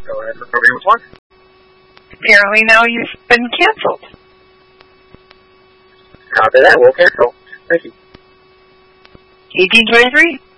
Go ahead for program 1. Apparently now you've been canceled. Copy that. We'll cancel. Thank you. 1823.